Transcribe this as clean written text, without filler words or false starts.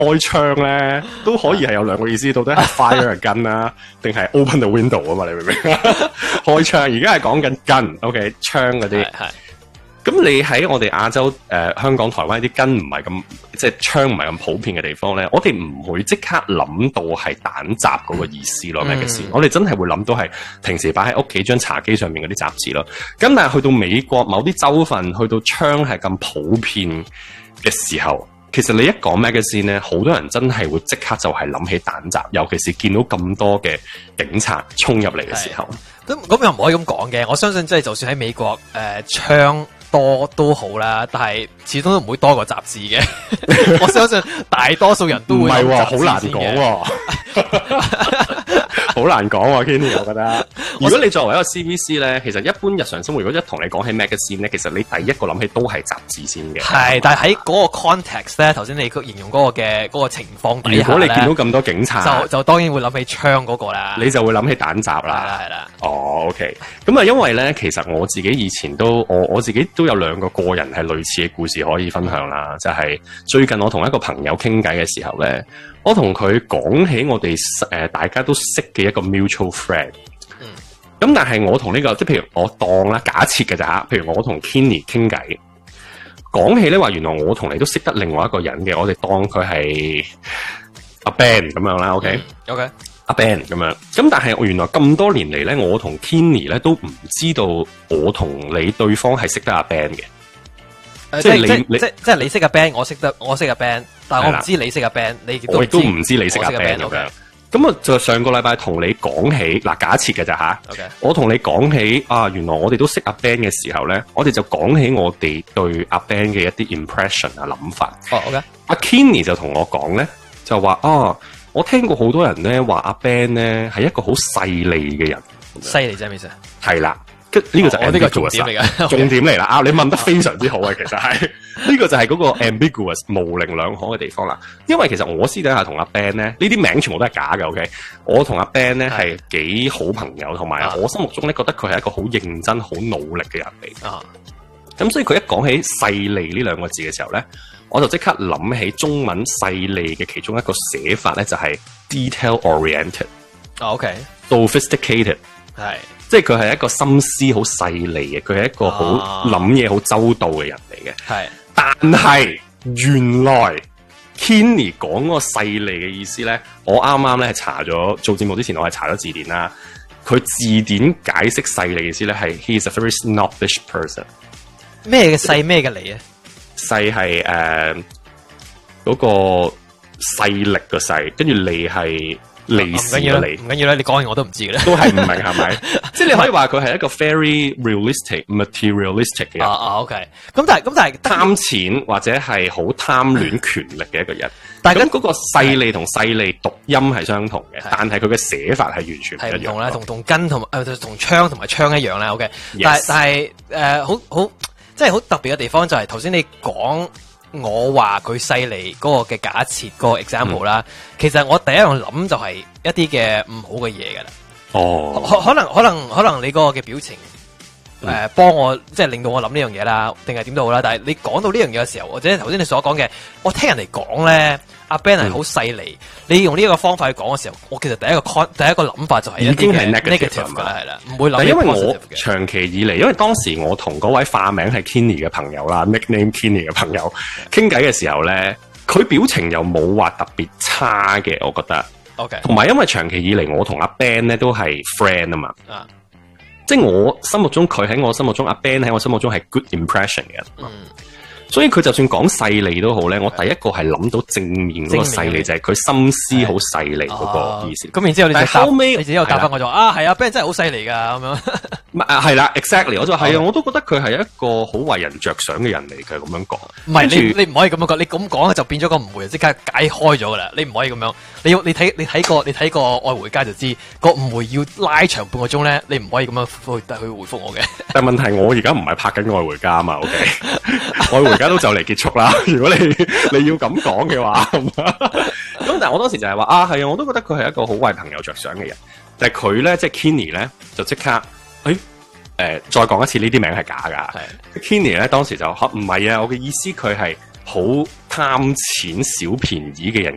開窗咧都可以係有兩個意思，到底係 fire a gun 啊，定係 open the window 啊嘛？你明唔明？開窗而家係講緊 gun，OK， 槍嗰啲。咁你喺我哋亞洲香港、台灣啲gun唔係咁，即係槍唔係咁普遍嘅地方咧，我哋唔會即刻諗到係彈閘嗰個意思咯。magazine，我哋真係會諗到係平時擺喺屋企張茶几上面嗰啲雜誌咯。咁但係去到美國某啲州份，去到槍係咁普遍嘅時候，其實你一講 magazine 咧，好多人真係會即刻就係諗起彈閘，尤其是見到咁多嘅警察衝入嚟嘅時候。 咁又唔可以咁講嘅，我相信即係就算喺美國槍多都好啦，但係始終都唔會多過雜誌嘅。我相信大多數人都會唔係好難講， 好難講，Kenny， 我覺得。如果你作為一個 CVC 咧，其實一般日常生活如果一同你講起 magazine 咧，其實你第一個諗起都係雜誌先嘅。 係，但係喺嗰個 context 咧，頭先你形容嗰個情況底下， 如果你見到咁多警察， 就當然會諗起槍嗰個啦， 你就會諗起彈閘啦。 係啦。 哦 ，OK。咁啊，因為咧，其實我自己以前我自己都有兩個個人係類似嘅故事可以分享啦。就係最近我同一個朋友傾偈嘅時候咧，我同佢講起我哋大家都識嘅一個 mutual friend。咁但係我同呢個即係譬如我當啦，假設嘅咋，譬如我同 Kenny 傾偈，講起咧話原來我同你都識得另外一個人嘅，我哋當佢係阿 Ben 咁樣啦，OK，阿 Ben 咁樣。咁但係原來咁多年嚟咧，我同 Kenny 咧都唔知道我同你對方係識得阿 Ben 嘅。即係你識阿 Ben，我識阿 Ben， 但係我唔知你識阿 Ben， 我亦都唔知你識阿 Ben 咁樣。咁啊，就上個禮拜同你講起嗱，假設嘅咋吓，我同你講起啊，原來我哋都識阿 Ben 嘅時候咧，我哋就講起我哋對阿 Ben 嘅一啲 impression 啊諗法。阿 Kenny 就同我講咧，就話我聽過好多人咧話阿 Ben 咧係一個好勢利嘅人， 犀利啫，咩事？ 係啦。呢個就係呢個重點嚟㗎， 重點嚟啦！你問得非常之好啊，其實係呢個就係嗰個 ambiguous 模棱兩可嘅地方啦。因為其實我私底下同阿 Ben 咧，呢啲名全部都係假嘅。OK， 我同阿 Ben 咧係幾好朋友，同埋我心目中咧覺得佢係一個好認真、好努力嘅人嚟。咁所以佢一講起勢利呢兩個字嘅時候咧，我就即刻諗起中文勢利嘅其中一個寫法咧，就係 detail oriented。OK，sophisticated 係。即係佢係一個心思好細膩嘅，佢係一個好諗嘢好周到嘅人嚟嘅。係，但係原來 Kenny 講嗰個細膩嘅意思咧，我啱啱咧係查咗做節目之前，我係查咗字典啦。佢字典解釋細膩嘅意思咧係 He is a very snobbish person。咩嘅細咩嘅膩啊？細係嗰個勢力嘅勢，跟住膩係。利是嘅利，唔緊要啦，你講完我都唔知嘅咧，都係唔明係咪？即係你可以話佢係一個 very realistic、materialistic 嘅人。OK。咁但係貪錢或者係好貪戀權力嘅一個人。但係咁嗰個勢利同勢利讀音係相同嘅，但係佢嘅寫法係完全唔一樣。同咧，同根同同槍同埋槍一樣咧。OK。但係好即係好特別嘅地方就係頭先你講。我話佢犀利嗰個嘅假設嗰個 example 啦，其實我第一樣諗就係一啲嘅唔好嘅嘢噶啦。可能你嗰個嘅表情幫我即係令到我諗呢樣嘢啦，定係點都好啦。但係你講到呢樣嘢嘅時候，或者頭先你所講嘅，我聽人哋講咧，阿 Ben 係好犀利。你用呢一個方法去講嘅時候，我其實第一個諗法就係已經係 negative 噶啦，係啦，唔會諗。但因為我長期以嚟，因為當時我同嗰位化名係 Kenny 嘅朋友啦 ，nickname Kenny 嘅朋友傾偈嘅時候咧，佢表情又冇話特別差嘅，我覺得。OK。同埋因為長期以嚟，我同阿 Ben 咧都係 friend 啊嘛。即係我心目中，佢喺我心目中，阿 Ben 喺我心目中係 good impression 嘅人。所以佢就算講細膩都好咧，我第一個係諗到正面嗰個細膩就係佢心思好細膩嗰個意思。咁然之後你就後尾你自己又答翻我就係啊 Ben 真係好犀利噶咁樣。係啦 exactly 我就係啊，我都覺得佢係一個好為人着想嘅人嚟嘅咁樣講。唔係你唔可以咁樣講，你咁講就變咗個誤會，即刻解開咗噶啦。你唔可以咁樣，你睇過愛回家就知個誤會要拉長半個鐘咧，你唔可以咁樣去回覆我嘅。但問題我而家唔係拍緊愛回家啊嘛 ，OK 愛回家都就嚟結束啦。如果你要咁講嘅話，咁但係我當時就係話係啊，我都覺得佢係一個好為朋友着想嘅人。但係佢咧，即係 Kenny 咧，就即刻再講一次呢啲名係假噶。Kenny 咧當時就唔係啊，我嘅意思佢係好貪錢小便宜嘅人